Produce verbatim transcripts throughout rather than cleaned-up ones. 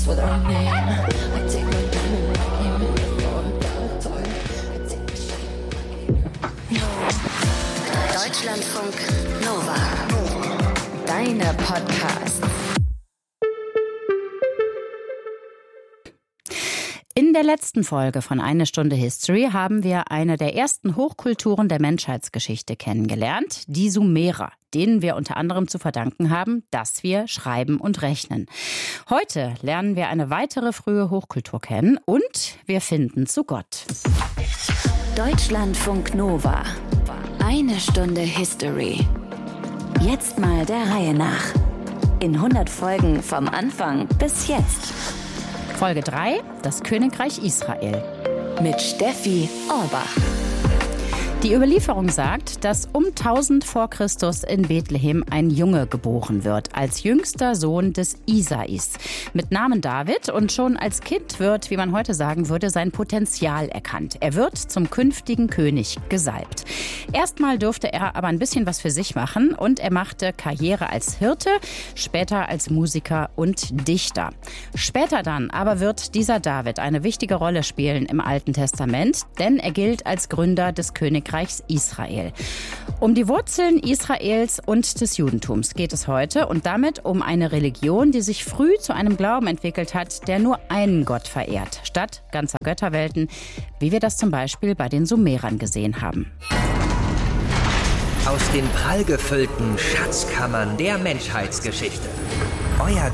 with our name. I take my time and rock him in the floor without a toy. I take the shit. Deutschlandfunk Nova. Deine Podcasts. In der letzten Folge von Eine Stunde History haben wir eine der ersten Hochkulturen der Menschheitsgeschichte kennengelernt, die Sumerer, denen wir unter anderem zu verdanken haben, dass wir schreiben und rechnen. Heute lernen wir eine weitere frühe Hochkultur kennen und wir finden zu Gott. Deutschlandfunk Nova. Eine Stunde History. Jetzt mal der Reihe nach. In hundert Folgen vom Anfang bis jetzt. Folge drei, das Königreich Israel. Mit Steffi Orbach. Die Überlieferung sagt, dass um tausend vor Christus in Bethlehem ein Junge geboren wird, als jüngster Sohn des Isais, mit Namen David. Und schon als Kind wird, wie man heute sagen würde, sein Potenzial erkannt. Er wird zum künftigen König gesalbt. Erstmal durfte er aber ein bisschen was für sich machen und er machte Karriere als Hirte, später als Musiker und Dichter. Später dann aber wird dieser David eine wichtige Rolle spielen im Alten Testament, denn er gilt als Gründer des Königreichs Israel. Um die Wurzeln Israels und des Judentums geht es heute und damit um eine Religion, die sich früh zu einem Glauben entwickelt hat, der nur einen Gott verehrt, statt ganzer Götterwelten, wie wir das zum Beispiel bei den Sumerern gesehen haben. Aus den prallgefüllten Schatzkammern der Menschheitsgeschichte. Euer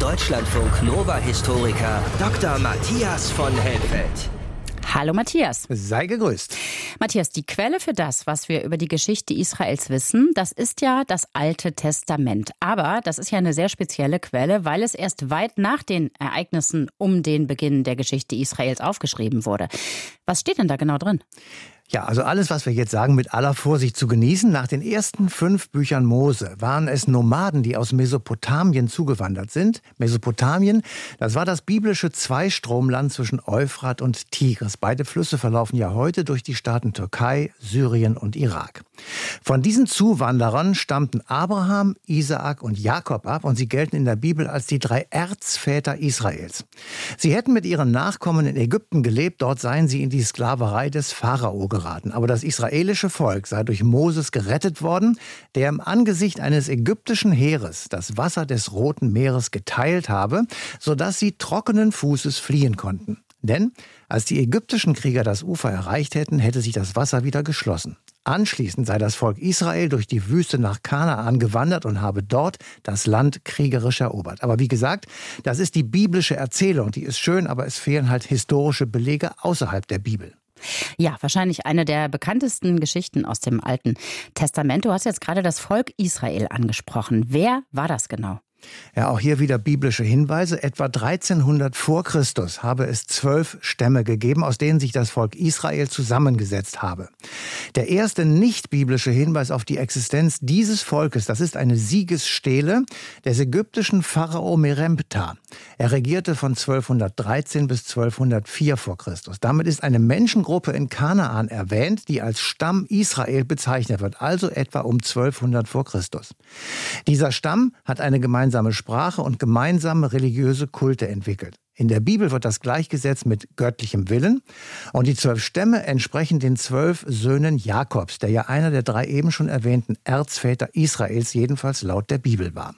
Deutschlandfunk-Nova-Historiker Doktor Matthias von Helmfeld. Hallo Matthias. Sei gegrüßt. Matthias, die Quelle für das, was wir über die Geschichte Israels wissen, das ist ja das Alte Testament. Aber das ist ja eine sehr spezielle Quelle, weil es erst weit nach den Ereignissen um den Beginn der Geschichte Israels aufgeschrieben wurde. Was steht denn da genau drin? Ja, also alles, was wir jetzt sagen, mit aller Vorsicht zu genießen. Nach den ersten fünf Büchern Mose waren es Nomaden, die aus Mesopotamien zugewandert sind. Mesopotamien, das war das biblische Zweistromland zwischen Euphrat und Tigris. Beide Flüsse verlaufen ja heute durch die Staaten Türkei, Syrien und Irak. Von diesen Zuwanderern stammten Abraham, Isaak und Jakob ab und sie gelten in der Bibel als die drei Erzväter Israels. Sie hätten mit ihren Nachkommen in Ägypten gelebt, dort seien sie in die Sklaverei des Pharao geraten. Aber das israelische Volk sei durch Moses gerettet worden, der im Angesicht eines ägyptischen Heeres das Wasser des Roten Meeres geteilt habe, sodass sie trockenen Fußes fliehen konnten. Denn als die ägyptischen Krieger das Ufer erreicht hätten, hätte sich das Wasser wieder geschlossen. Anschließend sei das Volk Israel durch die Wüste nach Kanaan gewandert und habe dort das Land kriegerisch erobert. Aber wie gesagt, das ist die biblische Erzählung. Die ist schön, aber es fehlen halt historische Belege außerhalb der Bibel. Ja, wahrscheinlich eine der bekanntesten Geschichten aus dem Alten Testament. Du hast jetzt gerade das Volk Israel angesprochen. Wer war das genau? Ja, auch hier wieder biblische Hinweise. Etwa dreizehnhundert vor Christus habe es zwölf Stämme gegeben, aus denen sich das Volk Israel zusammengesetzt habe. Der erste nicht-biblische Hinweis auf die Existenz dieses Volkes, das ist eine Siegesstele des ägyptischen Pharao Meremptah. Er regierte von zwölfhundertdreizehn bis zwölfhundertvier vor Christus. Damit ist eine Menschengruppe in Kanaan erwähnt, die als Stamm Israel bezeichnet wird, also etwa um zwölfhundert vor Christus. Dieser Stamm hat eine gemeinsame Sprache und gemeinsame religiöse Kulte entwickelt. In der Bibel wird das gleichgesetzt mit göttlichem Willen. Und die zwölf Stämme entsprechen den zwölf Söhnen Jakobs, der ja einer der drei eben schon erwähnten Erzväter Israels, jedenfalls laut der Bibel war.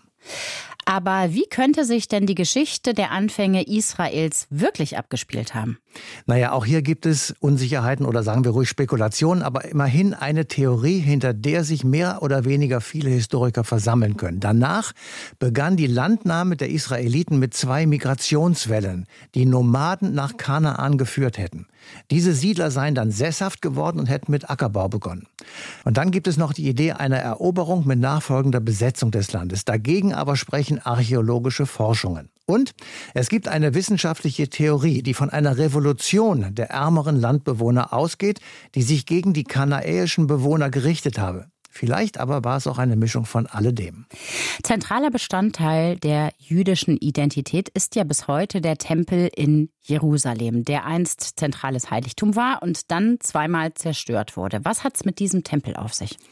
Aber wie könnte sich denn die Geschichte der Anfänge Israels wirklich abgespielt haben? Naja, auch hier gibt es Unsicherheiten oder sagen wir ruhig Spekulationen, aber immerhin eine Theorie, hinter der sich mehr oder weniger viele Historiker versammeln können. Danach begann die Landnahme der Israeliten mit zwei Migrationswellen, die Nomaden nach Kanaan geführt hätten. Diese Siedler seien dann sesshaft geworden und hätten mit Ackerbau begonnen. Und dann gibt es noch die Idee einer Eroberung mit nachfolgender Besetzung des Landes. Dagegen aber sprechen archäologische Forschungen. Und es gibt eine wissenschaftliche Theorie, die von einer Revolution der ärmeren Landbewohner ausgeht, die sich gegen die kanaäischen Bewohner gerichtet habe. Vielleicht aber war es auch eine Mischung von alledem. Zentraler Bestandteil der jüdischen Identität ist ja bis heute der Tempel in Jerusalem, der einst zentrales Heiligtum war und dann zweimal zerstört wurde. Was hat's mit diesem Tempel auf sich?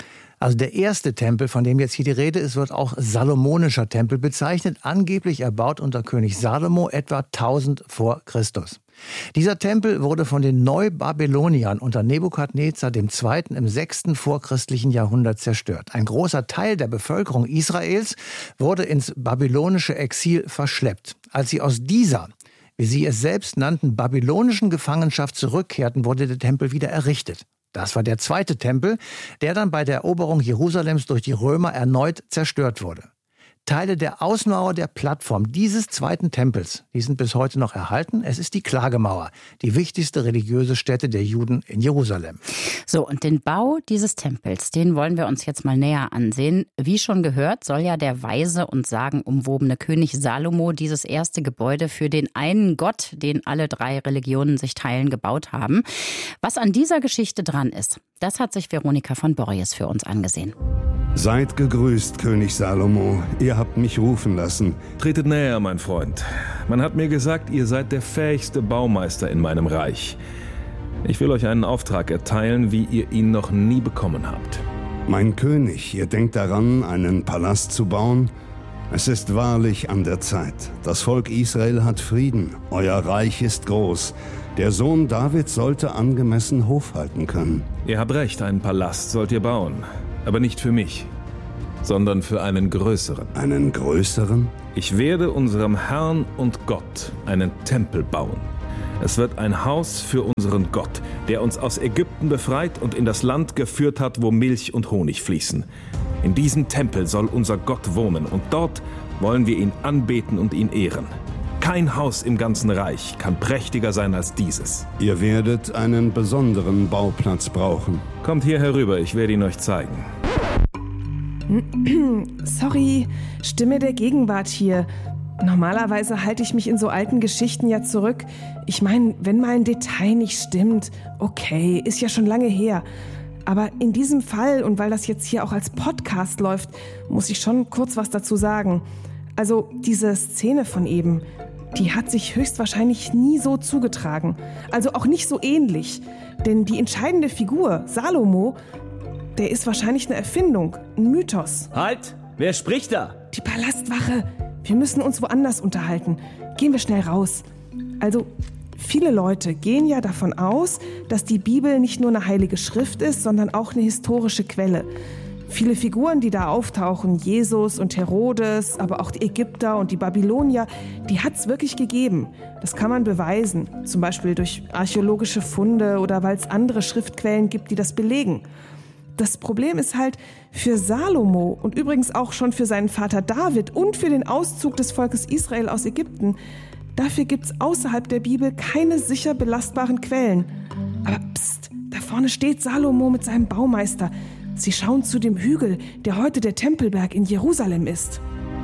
Also der erste Tempel, von dem jetzt hier die Rede ist, wird auch Salomonischer Tempel bezeichnet, angeblich erbaut unter König Salomo etwa tausend vor Christus. Dieser Tempel wurde von den Neubabyloniern unter Nebukadnezar der Zweite im sechsten vorchristlichen Jahrhundert zerstört. Ein großer Teil der Bevölkerung Israels wurde ins babylonische Exil verschleppt. Als sie aus dieser, wie sie es selbst nannten, babylonischen Gefangenschaft zurückkehrten, wurde der Tempel wieder errichtet. Das war der zweite Tempel, der dann bei der Eroberung Jerusalems durch die Römer erneut zerstört wurde. Teile der Außenmauer der Plattform dieses zweiten Tempels, die sind bis heute noch erhalten. Es ist die Klagemauer, die wichtigste religiöse Stätte der Juden in Jerusalem. So, und den Bau dieses Tempels, den wollen wir uns jetzt mal näher ansehen. Wie schon gehört, soll ja der weise und sagenumwobene König Salomo dieses erste Gebäude für den einen Gott, den alle drei Religionen sich teilen, gebaut haben. Was an dieser Geschichte dran ist, das hat sich Veronika von Borries für uns angesehen. Seid gegrüßt, König Salomo. Ihr habt mich rufen lassen. Tretet näher, mein Freund. Man hat mir gesagt, ihr seid der fähigste Baumeister in meinem Reich. Ich will euch einen Auftrag erteilen, wie ihr ihn noch nie bekommen habt. Mein König, ihr denkt daran, einen Palast zu bauen? Es ist wahrlich an der Zeit. Das Volk Israel hat Frieden. Euer Reich ist groß. Der Sohn David sollte angemessen Hof halten können. Ihr habt recht, einen Palast sollt ihr bauen. Aber nicht für mich, sondern für einen größeren. Einen größeren? Ich werde unserem Herrn und Gott einen Tempel bauen. Es wird ein Haus für unseren Gott, der uns aus Ägypten befreit und in das Land geführt hat, wo Milch und Honig fließen. In diesem Tempel soll unser Gott wohnen und dort wollen wir ihn anbeten und ihn ehren. Kein Haus im ganzen Reich kann prächtiger sein als dieses. Ihr werdet einen besonderen Bauplatz brauchen. Kommt hier herüber, ich werde ihn euch zeigen. Sorry, Stimme der Gegenwart hier. Normalerweise halte ich mich in so alten Geschichten ja zurück. Ich meine, wenn mal ein Detail nicht stimmt, okay, ist ja schon lange her. Aber in diesem Fall, und weil das jetzt hier auch als Podcast läuft, muss ich schon kurz was dazu sagen. Also diese Szene von eben, die hat sich höchstwahrscheinlich nie so zugetragen. Also auch nicht so ähnlich. Denn die entscheidende Figur, Salomo, der ist wahrscheinlich eine Erfindung, ein Mythos. Halt! Wer spricht da? Die Palastwache. Wir müssen uns woanders unterhalten. Gehen wir schnell raus. Also, viele Leute gehen ja davon aus, dass die Bibel nicht nur eine heilige Schrift ist, sondern auch eine historische Quelle. Viele Figuren, die da auftauchen, Jesus und Herodes, aber auch die Ägypter und die Babylonier, die hat es wirklich gegeben. Das kann man beweisen, zum Beispiel durch archäologische Funde oder weil es andere Schriftquellen gibt, die das belegen. Das Problem ist halt, für Salomo und übrigens auch schon für seinen Vater David und für den Auszug des Volkes Israel aus Ägypten, dafür gibt es außerhalb der Bibel keine sicher belastbaren Quellen. Aber pst, da vorne steht Salomo mit seinem Baumeister. Sie schauen zu dem Hügel, der heute der Tempelberg in Jerusalem ist.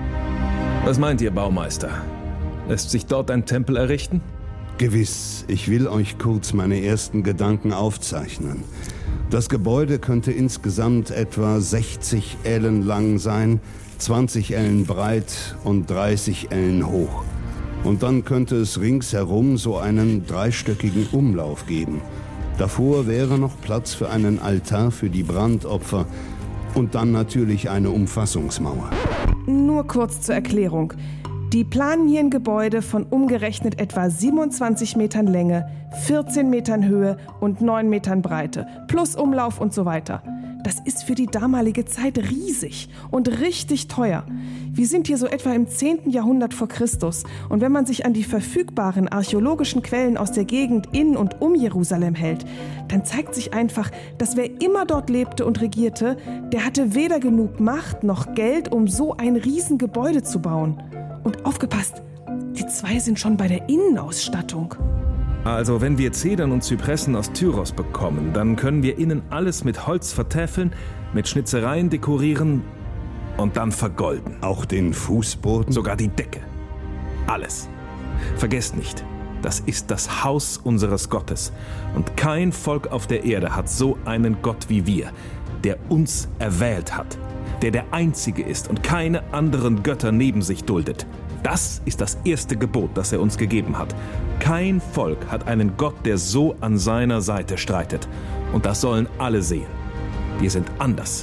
Was meint ihr, Baumeister? Lässt sich dort ein Tempel errichten? Gewiss, ich will euch kurz meine ersten Gedanken aufzeichnen. Das Gebäude könnte insgesamt etwa sechzig Ellen lang sein, zwanzig Ellen breit und dreißig Ellen hoch. Und dann könnte es ringsherum so einen dreistöckigen Umlauf geben. Davor wäre noch Platz für einen Altar für die Brandopfer und dann natürlich eine Umfassungsmauer. Nur kurz zur Erklärung. Die planen hier ein Gebäude von umgerechnet etwa siebenundzwanzig Metern Länge, vierzehn Metern Höhe und neun Metern Breite, plus Umlauf und so weiter. Das ist für die damalige Zeit riesig und richtig teuer. Wir sind hier so etwa im zehnten Jahrhundert vor Christus. Und wenn man sich an die verfügbaren archäologischen Quellen aus der Gegend in und um Jerusalem hält, dann zeigt sich einfach, dass wer immer dort lebte und regierte, der hatte weder genug Macht noch Geld, um so ein Riesengebäude zu bauen. Und aufgepasst, die zwei sind schon bei der Innenausstattung. Also, wenn wir Zedern und Zypressen aus Tyros bekommen, dann können wir innen alles mit Holz vertäfeln, mit Schnitzereien dekorieren und dann vergolden. Auch den Fußboden? Sogar die Decke. Alles. Vergesst nicht, das ist das Haus unseres Gottes. Und kein Volk auf der Erde hat so einen Gott wie wir, der uns erwählt hat, der der Einzige ist und keine anderen Götter neben sich duldet. Das ist das erste Gebot, das er uns gegeben hat. Kein Volk hat einen Gott, der so an seiner Seite streitet. Und das sollen alle sehen. Wir sind anders.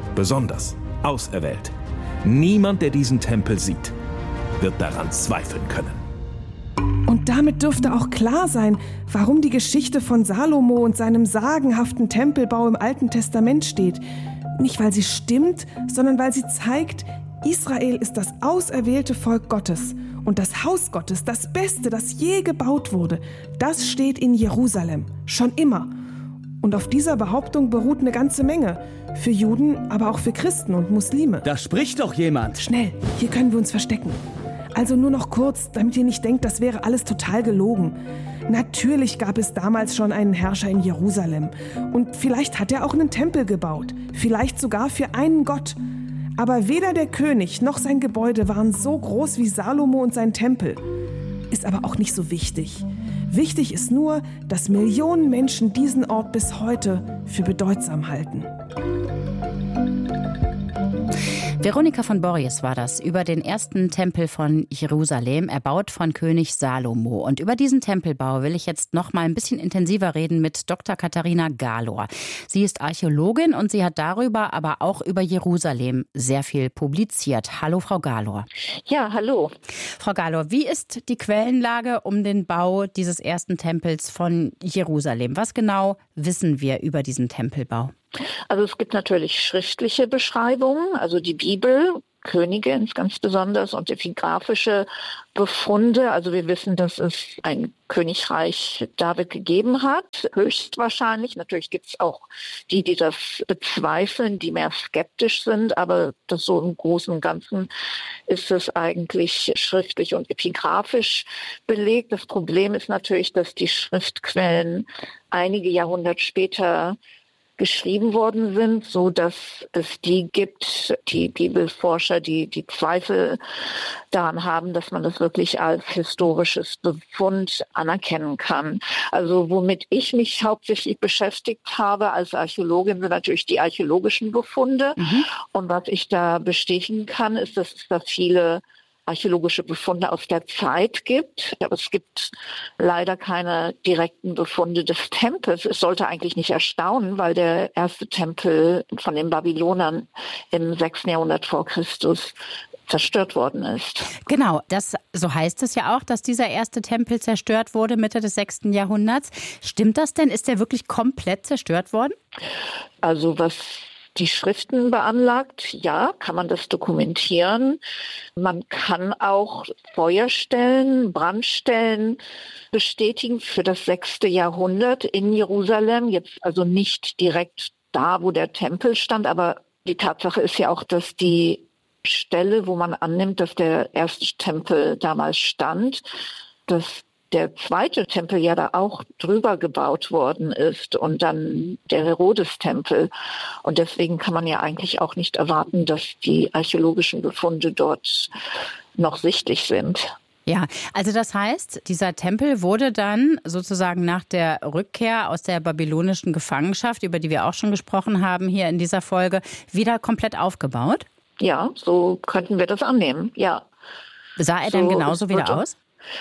besonders, auserwählt. Niemand, der diesen Tempel sieht, wird daran zweifeln können. Und damit dürfte auch klar sein, warum die Geschichte von Salomo und seinem sagenhaften Tempelbau im Alten Testament steht. Nicht, weil sie stimmt, sondern weil sie zeigt, Israel ist das auserwählte Volk Gottes. Und das Haus Gottes, das Beste, das je gebaut wurde, das steht in Jerusalem. Schon immer. Und auf dieser Behauptung beruht eine ganze Menge. Für Juden, aber auch für Christen und Muslime. Da spricht doch jemand. Schnell, hier können wir uns verstecken. Also nur noch kurz, damit ihr nicht denkt, das wäre alles total gelogen. Natürlich gab es damals schon einen Herrscher in Jerusalem. Und vielleicht hat er auch einen Tempel gebaut. Vielleicht sogar für einen Gott. Aber weder der König noch sein Gebäude waren so groß wie Salomo und sein Tempel. Ist aber auch nicht so wichtig. Wichtig ist nur, dass Millionen Menschen diesen Ort bis heute für bedeutsam halten. Veronika von Borries war das über den ersten Tempel von Jerusalem, erbaut von König Salomo. Und über diesen Tempelbau will ich jetzt noch mal ein bisschen intensiver reden mit Doktor Katharina Galor. Sie ist Archäologin und sie hat darüber, aber auch über Jerusalem sehr viel publiziert. Hallo, Frau Galor. Ja, hallo. Frau Galor, wie ist die Quellenlage um den Bau dieses ersten Tempels von Jerusalem? Was genau wissen wir über diesen Tempelbau? Also es gibt natürlich schriftliche Beschreibungen, also die Bibel, Könige ganz besonders und epigraphische Befunde. Also wir wissen, dass es ein Königreich David gegeben hat, höchstwahrscheinlich. Natürlich gibt es auch die, die das bezweifeln, die mehr skeptisch sind, aber das so im Großen und Ganzen ist es eigentlich schriftlich und epigraphisch belegt. Das Problem ist natürlich, dass die Schriftquellen einige Jahrhunderte später geschrieben worden sind, so dass es die gibt, die Bibelforscher, die die Zweifel daran haben, dass man das wirklich als historisches Befund anerkennen kann. Also womit ich mich hauptsächlich beschäftigt habe als Archäologin, sind natürlich die archäologischen Befunde. Mhm. Und was ich da bestätigen kann, ist, dass es da viele archäologische Befunde aus der Zeit gibt. Aber es gibt leider keine direkten Befunde des Tempels. Es sollte eigentlich nicht erstaunen, weil der erste Tempel von den Babylonern im sechsten Jahrhundert vor Christus zerstört worden ist. Genau, das, so heißt es ja auch, dass dieser erste Tempel zerstört wurde Mitte des sechsten Jahrhunderts. Stimmt das denn? Ist der wirklich komplett zerstört worden? Also was die Schriften beanlagt, ja, kann man das dokumentieren. Man kann auch Feuerstellen, Brandstellen bestätigen für das sechste Jahrhundert in Jerusalem. Jetzt also nicht direkt da, wo der Tempel stand, aber die Tatsache ist ja auch, dass die Stelle, wo man annimmt, dass der erste Tempel damals stand, dass der zweite Tempel ja da auch drüber gebaut worden ist und dann der Herodes-Tempel. Und deswegen kann man ja eigentlich auch nicht erwarten, dass die archäologischen Befunde dort noch sichtlich sind. Ja, also das heißt, dieser Tempel wurde dann sozusagen nach der Rückkehr aus der babylonischen Gefangenschaft, über die wir auch schon gesprochen haben hier in dieser Folge, wieder komplett aufgebaut? Ja, so könnten wir das annehmen, ja. Sah er denn so genauso wieder aus?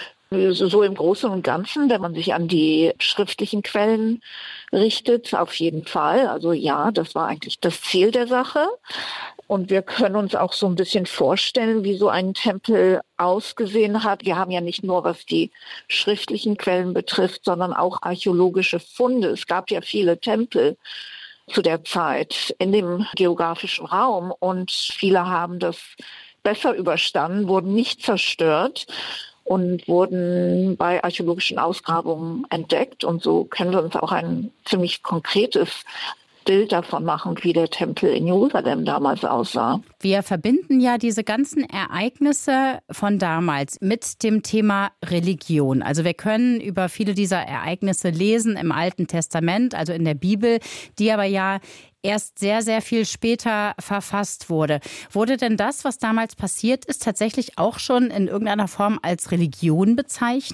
So im Großen und Ganzen, wenn man sich an die schriftlichen Quellen richtet, auf jeden Fall. Also ja, das war eigentlich das Ziel der Sache. Und wir können uns auch so ein bisschen vorstellen, wie so ein Tempel ausgesehen hat. Wir haben ja nicht nur, was die schriftlichen Quellen betrifft, sondern auch archäologische Funde. Es gab ja viele Tempel zu der Zeit in dem geografischen Raum und viele haben das besser überstanden, wurden nicht zerstört und wurden bei archäologischen Ausgrabungen entdeckt. Und so können wir uns auch ein ziemlich konkretes Bild davon machen, wie der Tempel in Jerusalem damals aussah. Wir verbinden ja diese ganzen Ereignisse von damals mit dem Thema Religion. Also wir können über viele dieser Ereignisse lesen im Alten Testament, also in der Bibel, die aber ja erst sehr, sehr viel später verfasst wurde. Wurde denn das, was damals passiert ist, tatsächlich auch schon in irgendeiner Form als Religion bezeichnet?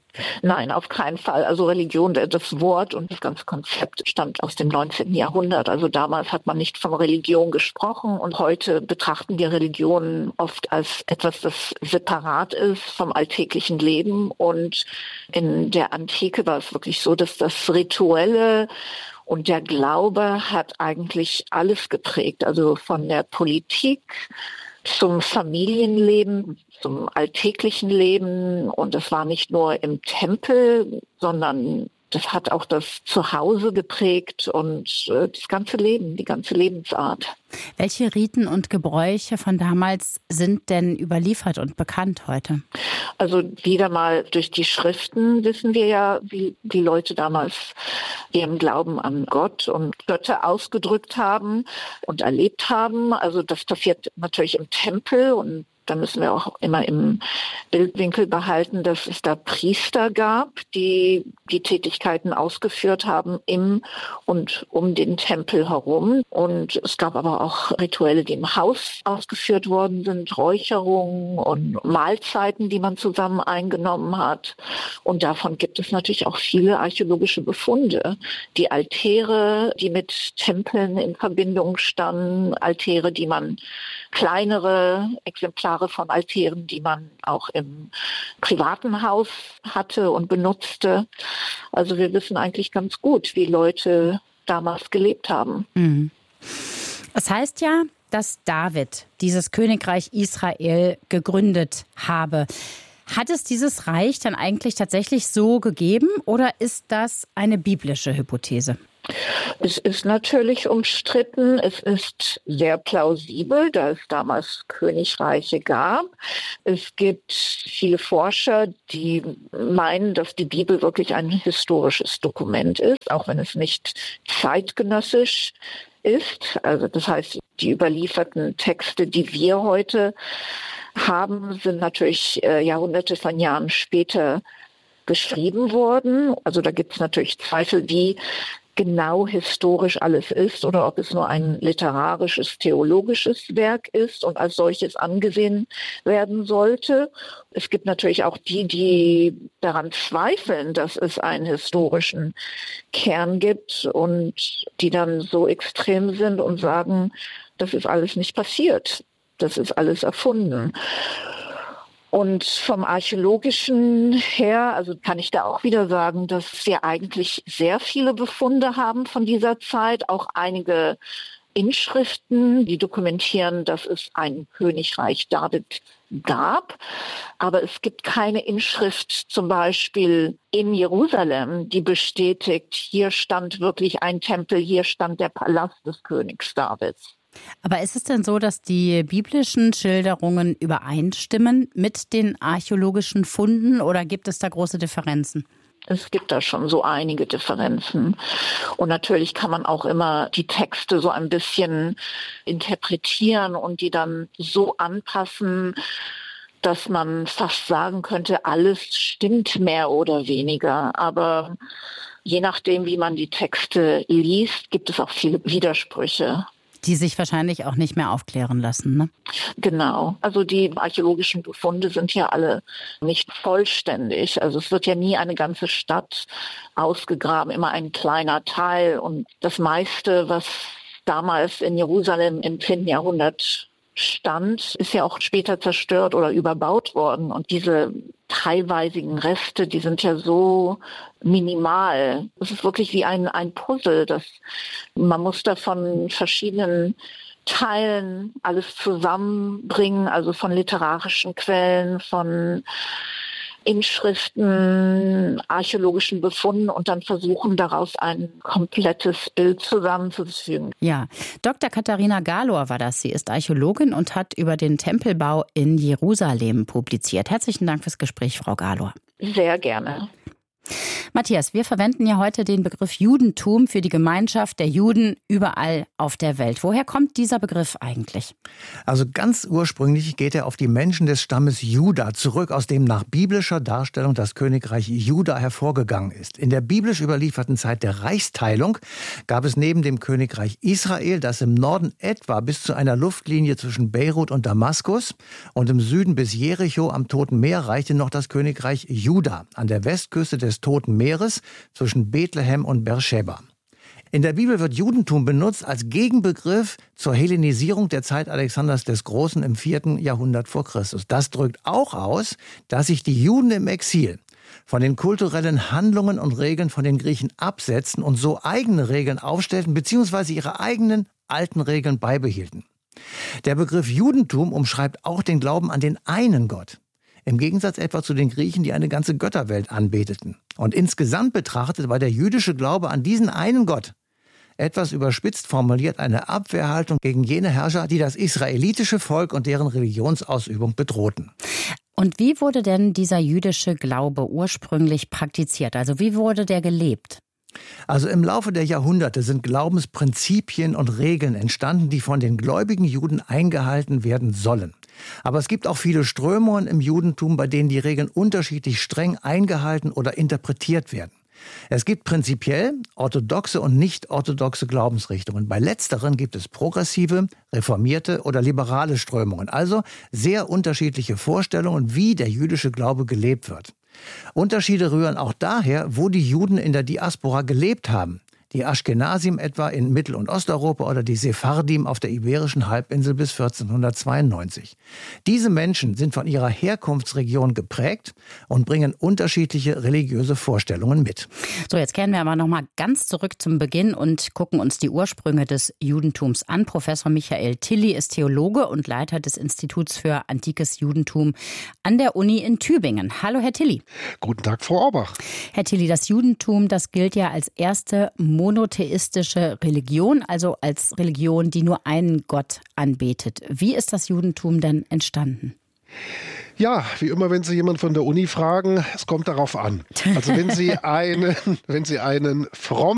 Nein, auf keinen Fall. Also Religion, das Wort und das ganze Konzept stammt aus dem neunzehnten Jahrhundert. Also damals hat man nicht von Religion gesprochen und heute betrachten wir Religion oft als etwas, das separat ist vom alltäglichen Leben. Und in der Antike war es wirklich so, dass das Rituelle und der Glaube hat eigentlich alles geprägt. Also von der Politik zum Familienleben, zum alltäglichen Leben. Und das war nicht nur im Tempel, sondern das hat auch das Zuhause geprägt und äh, das ganze Leben, die ganze Lebensart. Welche Riten und Gebräuche von damals sind denn überliefert und bekannt heute? Also wieder mal durch die Schriften wissen wir ja, wie die Leute damals ihren Glauben an Gott und Götter ausgedrückt haben und erlebt haben. Also das passiert natürlich im Tempel und da müssen wir auch immer im Bildwinkel behalten, dass es da Priester gab, die die Tätigkeiten ausgeführt haben im und um den Tempel herum. Und es gab aber auch Rituelle, die im Haus ausgeführt worden sind, Räucherungen und Mahlzeiten, die man zusammen eingenommen hat. Und davon gibt es natürlich auch viele archäologische Befunde. Die Altäre, die mit Tempeln in Verbindung standen, Altäre, die man kleinere Exemplare von Altären, die man auch im privaten Haus hatte und benutzte. Also wir wissen eigentlich ganz gut, wie Leute damals gelebt haben. Mhm. Es heißt ja, dass David dieses Königreich Israel gegründet habe. Hat es dieses Reich dann eigentlich tatsächlich so gegeben oder ist das eine biblische Hypothese? Es ist natürlich umstritten. Es ist sehr plausibel, da es damals Königreiche gab. Es gibt viele Forscher, die meinen, dass die Bibel wirklich ein historisches Dokument ist, auch wenn es nicht zeitgenössisch ist. Also das heißt, die überlieferten Texte, die wir heute haben, sind natürlich äh, Jahrhunderte von Jahren später geschrieben worden. Also da gibt es natürlich Zweifel, wie genau historisch alles ist oder ob es nur ein literarisches, theologisches Werk ist und als solches angesehen werden sollte. Es gibt natürlich auch die, die daran zweifeln, dass es einen historischen Kern gibt und die dann so extrem sind und sagen, das ist alles nicht passiert, das ist alles erfunden. Und vom Archäologischen her, also kann ich da auch wieder sagen, dass wir eigentlich sehr viele Befunde haben von dieser Zeit, auch einige Inschriften, die dokumentieren, dass es ein Königreich David gab. Aber es gibt keine Inschrift zum Beispiel in Jerusalem, die bestätigt, hier stand wirklich ein Tempel, hier stand der Palast des Königs Davids. Aber ist es denn so, dass die biblischen Schilderungen übereinstimmen mit den archäologischen Funden oder gibt es da große Differenzen? Es gibt da schon so einige Differenzen. Und natürlich kann man auch immer die Texte so ein bisschen interpretieren und die dann so anpassen, dass man fast sagen könnte, alles stimmt mehr oder weniger. Aber je nachdem, wie man die Texte liest, gibt es auch viele Widersprüche. Die sich wahrscheinlich auch nicht mehr aufklären lassen, ne? Genau. Also die archäologischen Befunde sind ja alle nicht vollständig. Also es wird ja nie eine ganze Stadt ausgegraben, immer ein kleiner Teil. Und das meiste, was damals in Jerusalem im zehnten Jahrhundert stand, ist ja auch später zerstört oder überbaut worden. Und diese teilweisigen Reste, die sind ja so minimal. Es ist wirklich wie ein, ein Puzzle. Das, man muss da von verschiedenen Teilen alles zusammenbringen, also von literarischen Quellen, von Inschriften, archäologischen Befunden und dann versuchen, daraus ein komplettes Bild zusammenzufügen. Ja, Doktor Katharina Galor war das. Sie ist Archäologin und hat über den Tempelbau in Jerusalem publiziert. Herzlichen Dank fürs Gespräch, Frau Galor. Sehr gerne. Matthias, wir verwenden ja heute den Begriff Judentum für die Gemeinschaft der Juden überall auf der Welt. Woher kommt dieser Begriff eigentlich? Also ganz ursprünglich geht er auf die Menschen des Stammes Juda zurück, aus dem nach biblischer Darstellung das Königreich Juda hervorgegangen ist. In der biblisch überlieferten Zeit der Reichsteilung gab es neben dem Königreich Israel, das im Norden etwa bis zu einer Luftlinie zwischen Beirut und Damaskus und im Süden bis Jericho am Toten Meer reichte, noch das Königreich Juda an der Westküste des Toten Meeres zwischen Bethlehem und Beersheba. In der Bibel wird Judentum benutzt als Gegenbegriff zur Hellenisierung der Zeit Alexanders des Großen im vierten Jahrhundert vor Christus. Das drückt auch aus, dass sich die Juden im Exil von den kulturellen Handlungen und Regeln von den Griechen absetzten und so eigene Regeln aufstellten bzw. ihre eigenen alten Regeln beibehielten. Der Begriff Judentum umschreibt auch den Glauben an den einen Gott. Im Gegensatz etwa zu den Griechen, die eine ganze Götterwelt anbeteten. Und insgesamt betrachtet war der jüdische Glaube an diesen einen Gott etwas überspitzt formuliert eine Abwehrhaltung gegen jene Herrscher, die das israelitische Volk und deren Religionsausübung bedrohten. Und wie wurde denn dieser jüdische Glaube ursprünglich praktiziert? Also wie wurde der gelebt? Also im Laufe der Jahrhunderte sind Glaubensprinzipien und Regeln entstanden, die von den gläubigen Juden eingehalten werden sollen. Aber es gibt auch viele Strömungen im Judentum, bei denen die Regeln unterschiedlich streng eingehalten oder interpretiert werden. Es gibt prinzipiell orthodoxe und nicht orthodoxe Glaubensrichtungen. Bei letzteren gibt es progressive, reformierte oder liberale Strömungen, also sehr unterschiedliche Vorstellungen, wie der jüdische Glaube gelebt wird. Unterschiede rühren auch daher, wo die Juden in der Diaspora gelebt haben. Die Aschkenasim etwa in Mittel- und Osteuropa oder die Sephardim auf der Iberischen Halbinsel bis vierzehnhundertzweiundneunzig. Diese Menschen sind von ihrer Herkunftsregion geprägt und bringen unterschiedliche religiöse Vorstellungen mit. So, jetzt kehren wir aber noch mal ganz zurück zum Beginn und gucken uns die Ursprünge des Judentums an. Professor Michael Tilly ist Theologe und Leiter des Instituts für Antikes Judentum an der Uni in Tübingen. Hallo, Herr Tilly. Guten Tag, Frau Aubach. Herr Tilly, das Judentum, das gilt ja als erste monotheistische Religion, also als Religion, die nur einen Gott anbetet. Wie ist das Judentum denn entstanden? Ja, wie immer, wenn Sie jemanden von der Uni fragen, es kommt darauf an. Also wenn Sie einen, wenn Sie einen frommen